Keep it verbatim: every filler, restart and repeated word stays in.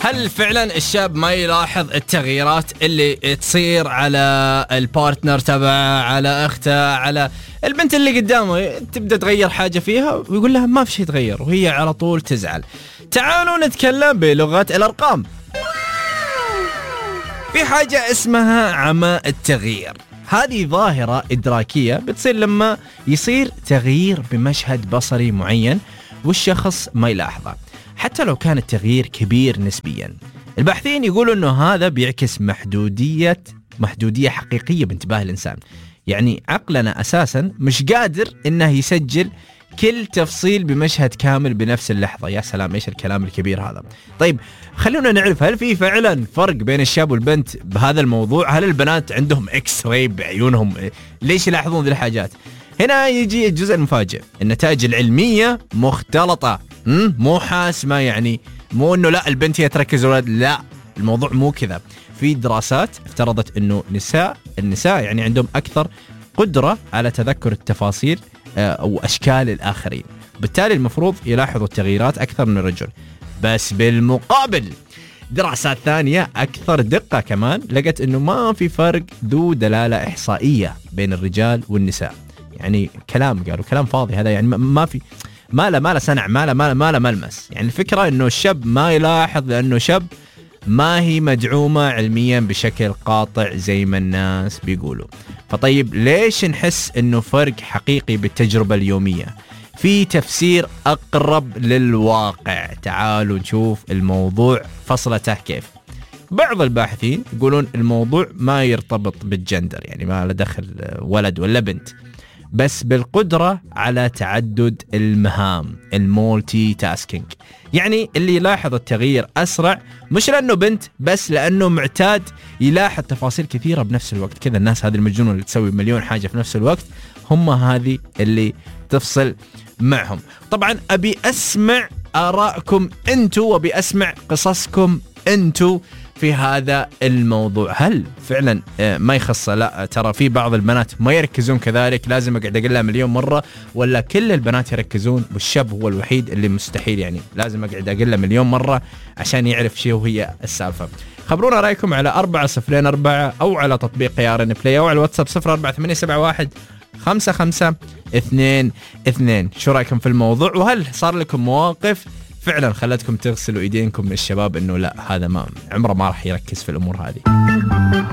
هل فعلا الشاب ما يلاحظ التغييرات اللي تصير على البارتنر تبعه، على اخته، على البنت اللي قدامه؟ تبدأ تغير حاجة فيها ويقول لها ما في شيء تغير، وهي على طول تزعل. تعالوا نتكلم بلغة الأرقام. في حاجة اسمها عمى التغيير. هذه ظاهرة إدراكية بتصير لما يصير تغيير بمشهد بصري معين والشخص ما يلاحظه، حتى لو كان التغيير كبير نسبيا. الباحثين يقولوا أنه هذا بيعكس محدودية محدودية حقيقية بانتباه الإنسان. يعني عقلنا أساسا مش قادر إنه يسجل كل تفصيل بمشهد كامل بنفس اللحظة. يا سلام، إيش الكلام الكبير هذا. طيب خلونا نعرف، هل في فعلا فرق بين الشاب والبنت بهذا الموضوع؟ هل البنات عندهم اكس راي بعيونهم؟ ليش يلاحظون ذي الحاجات؟ هنا يجي الجزء المفاجئ. النتائج العلمية مختلطة، مو حاسمة. يعني مو انه لا البنت هي تركز الولد، لا، الموضوع مو كذا. في دراسات افترضت انه نساء النساء يعني عندهم اكثر قدرة على تذكر التفاصيل او اشكال الاخرين، بالتالي المفروض يلاحظوا التغييرات اكثر من الرجل. بس بالمقابل دراسات ثانية أكثر دقة كمان لقت أنه ما في فرق ذو دلالة إحصائية بين الرجال والنساء. يعني كلام قالوا كلام فاضي هذا، يعني ما في ما له ما له سنع، ما له ما له ما له ملمس. يعني الفكرة أنه الشاب ما يلاحظ لأنه شاب، ما هي مدعومة علميا بشكل قاطع زي ما الناس بيقولوا. فطيب ليش نحس أنه فرق حقيقي بالتجربة اليومية؟ في تفسير أقرب للواقع. تعالوا نشوف الموضوع فصلته كيف. بعض الباحثين يقولون الموضوع ما يرتبط بالجندر، يعني ما له دخل ولد ولا بنت، بس بالقدرة على تعدد المهام، المولتي تاسكينج. يعني اللي يلاحظ التغيير أسرع مش لأنه بنت، بس لأنه معتاد يلاحظ تفاصيل كثيرة بنفس الوقت. كذا الناس هذه المجنونة اللي تسوي مليون حاجة في نفس الوقت، هم هذه اللي تفصل معهم. طبعا أبي أسمع آراءكم أنتوا، وأبي أسمع قصصكم أنتوا في هذا الموضوع. هل فعلا ما يخص؟ لا ترى في بعض البنات ما يركزون كذلك، لازم أقعد أقول لها مليون مرة؟ ولا كل البنات يركزون والشاب هو الوحيد اللي مستحيل، يعني لازم أقعد أقول له مليون مرة عشان يعرف شيء وهي السالفة؟ خبرونا رأيكم على أربعة صفرين أربعة أو على تطبيق يارن بلاي أو على الواتساب صفر أربعة ثمانية سبعة واحد خمسة خمسة اثنين اثنين. شو رأيكم في الموضوع؟ وهل صار لكم مواقف فعلا خلتكم تغسلوا ايدينكم من الشباب انه لا هذا ما عمره ما راح يركز في الامور هذه؟